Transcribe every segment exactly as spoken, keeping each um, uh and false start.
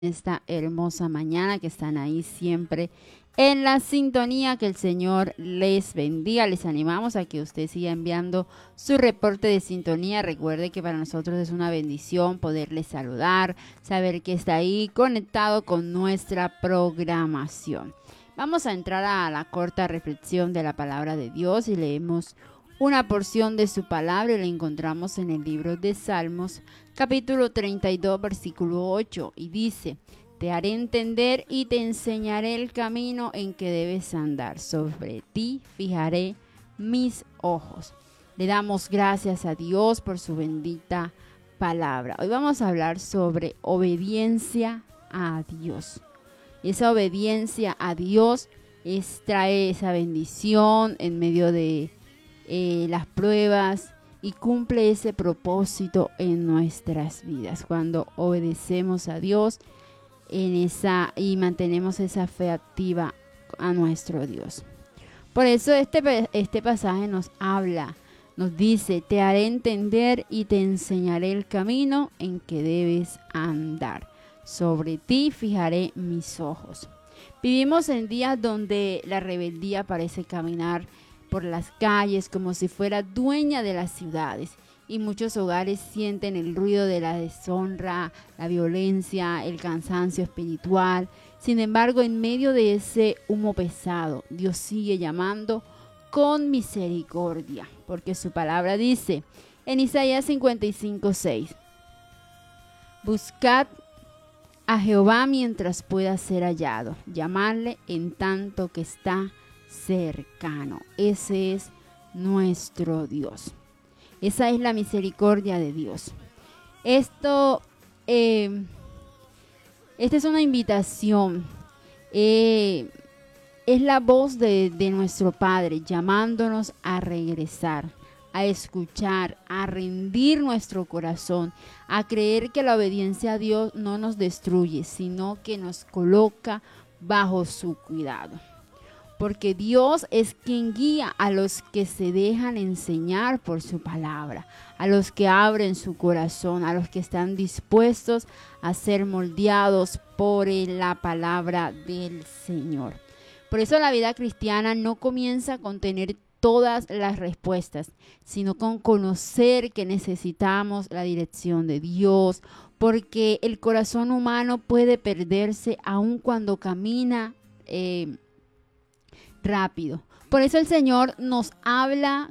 esta hermosa mañana, que están ahí siempre en la sintonía. Que el Señor les bendiga. Les animamos a que usted siga enviando su reporte de sintonía. Recuerde que para nosotros es una bendición poderle saludar, saber que está ahí conectado con nuestra programación. Vamos a entrar a la corta reflexión de la palabra de Dios y leemos una porción de su palabra y la encontramos en el libro de Salmos, capítulo treinta y dos, versículo ocho, y dice: te haré entender y te enseñaré el camino en que debes andar. Sobre ti fijaré mis ojos. Le damos gracias a Dios por su bendita palabra. Hoy vamos a hablar sobre obediencia a Dios. Esa obediencia a Dios es, trae esa bendición en medio de eh, las pruebas y cumple ese propósito en nuestras vidas. Cuando obedecemos a Dios en esa y mantenemos esa fe activa a nuestro Dios. Por eso este, este pasaje nos habla, nos dice: te haré entender y te enseñaré el camino en que debes andar. Sobre ti fijaré mis ojos. Vivimos en días donde la rebeldía parece caminar por las calles como si fuera dueña de las ciudades, y muchos hogares sienten el ruido de la deshonra, la violencia, el cansancio espiritual. Sin embargo, en medio de ese humo pesado, Dios sigue llamando con misericordia, porque su palabra dice en Isaías cincuenta y cinco, seis: buscad a Jehová mientras pueda ser hallado, llamarle en tanto que está cercano. Ese es nuestro Dios. Esa es la misericordia de Dios. Esto, eh, esta es una invitación. Eh, es la voz de, de nuestro Padre llamándonos a regresar, a escuchar, a rendir nuestro corazón, a creer que la obediencia a Dios no nos destruye, sino que nos coloca bajo su cuidado. Porque Dios es quien guía a los que se dejan enseñar por su palabra, a los que abren su corazón, a los que están dispuestos a ser moldeados por la palabra del Señor. Por eso la vida cristiana no comienza con tener todas las respuestas, sino con conocer que necesitamos la dirección de Dios, porque el corazón humano puede perderse aun cuando camina eh, rápido. Por eso el Señor nos habla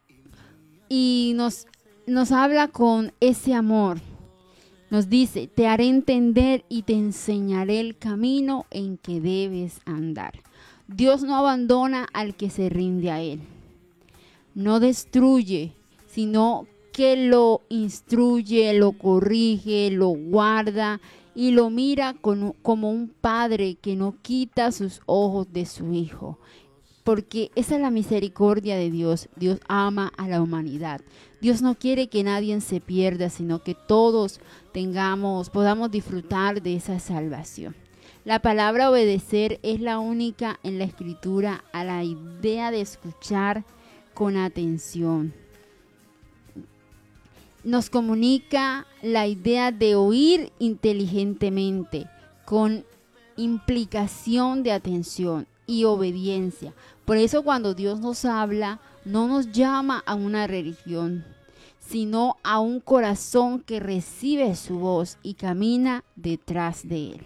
y nos, nos habla con ese amor. Nos dice: te haré entender y te enseñaré el camino en que debes andar. Dios no abandona al que se rinde a Él. No destruye, sino que lo instruye, lo corrige, lo guarda y lo mira con, como un padre que no quita sus ojos de su hijo. Porque esa es la misericordia de Dios. Dios ama a la humanidad. Dios no quiere que nadie se pierda, sino que todos tengamos, podamos disfrutar de esa salvación. La palabra obedecer es la única en la Escritura a la idea de escuchar con atención. Nos comunica la idea de oír inteligentemente, con implicación de atención y obediencia. Por eso cuando Dios nos habla, no nos llama a una religión, sino a un corazón que recibe su voz y camina detrás de Él.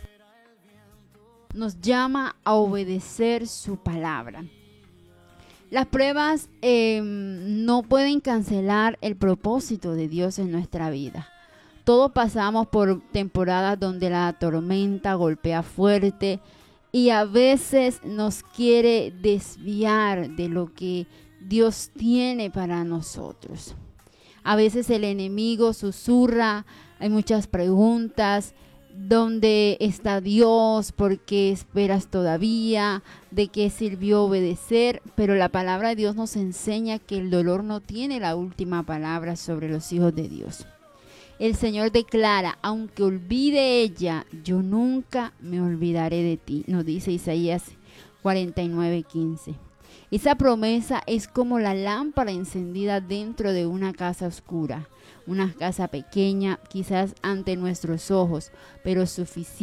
Nos llama a obedecer su palabra. Las pruebas eh, no pueden cancelar el propósito de Dios en nuestra vida. Todos pasamos por temporadas donde la tormenta golpea fuerte y a veces nos quiere desviar de lo que Dios tiene para nosotros. A veces el enemigo susurra, hay muchas preguntas: ¿dónde está Dios? ¿Por qué esperas todavía? ¿De qué sirvió obedecer? Pero la palabra de Dios nos enseña que el dolor no tiene la última palabra sobre los hijos de Dios. El Señor declara: aunque olvide ella, yo nunca me olvidaré de ti, nos dice Isaías cuarenta y nueve, quince. Esa promesa es como la lámpara encendida dentro de una casa oscura, una casa pequeña, quizás ante nuestros ojos, pero suficiente